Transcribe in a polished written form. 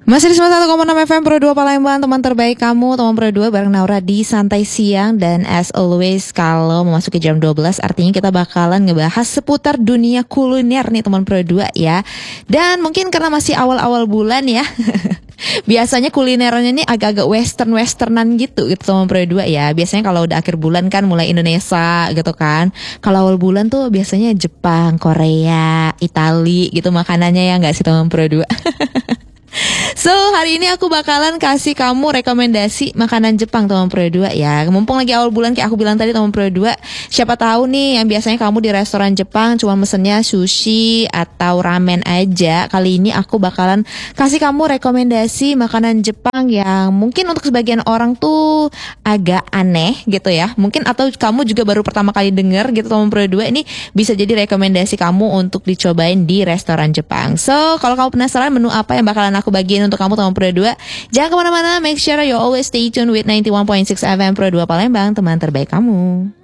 Masih di 91,6 FM Pro 2 Palembang, teman terbaik kamu, teman Pro 2 bareng Naura di Santai Siang. Dan as always, kalau memasuki jam 12 artinya kita bakalan ngebahas seputar dunia kuliner nih teman Pro 2 ya. Dan mungkin karena masih awal-awal bulan ya biasanya kulinernya ini agak-agak westernan gitu teman Pro 2 ya. Biasanya kalau udah akhir bulan kan mulai Indonesia gitu kan. Kalau awal bulan tuh biasanya Jepang, Korea, Itali gitu makanannya ya, nggak sih teman Pro 2? So, hari ini aku bakalan kasih kamu rekomendasi makanan Jepang teman Pro 2 ya. Mumpung lagi awal bulan kayak aku bilang tadi teman Pro 2, siapa tahu nih yang biasanya kamu di restoran Jepang cuma mesennya sushi atau ramen aja. Kali ini aku bakalan kasih kamu rekomendasi makanan Jepang yang mungkin untuk sebagian orang tuh agak aneh gitu ya. Mungkin atau kamu juga baru pertama kali denger gitu teman Pro 2, ini bisa jadi rekomendasi kamu untuk dicobain di restoran Jepang. So, kalau kamu penasaran menu apa yang bakalan aku bagiin untuk kamu teman Pro 2, jangan kemana-mana, make sure you always stay tuned with 91.6 FM Pro 2 Palembang, teman terbaik kamu.